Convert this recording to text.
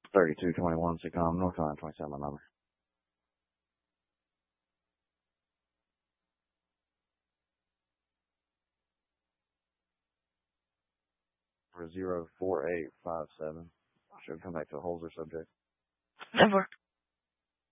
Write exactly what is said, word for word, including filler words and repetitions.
thirty-two twenty-one, Seacom, North Carolina twenty-seven, my number. For zero four eight five seven. Should come back to a Holzer subject. Never.